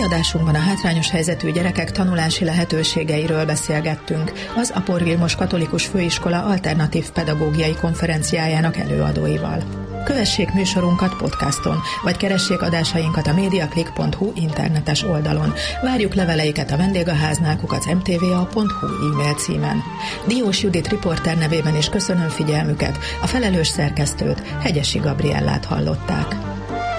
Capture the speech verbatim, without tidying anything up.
adásunkban a hátrányos helyzetű gyerekek tanulási lehetőségeiről beszélgettünk az Apor Vilmos Katolikus Főiskola alternatív pedagógiai konferenciájának előadóival. Kövessék műsorunkat podcaston, vagy keressék adásainkat a mediaclick pont hu internetes oldalon. Várjuk leveleiket a vendégháznál kukac em té vé á pont hu e-mail címen. Diós Judit riporter nevében is köszönöm figyelmüket, a felelős szerkesztőt, Hegyesi Gabriellát hallották.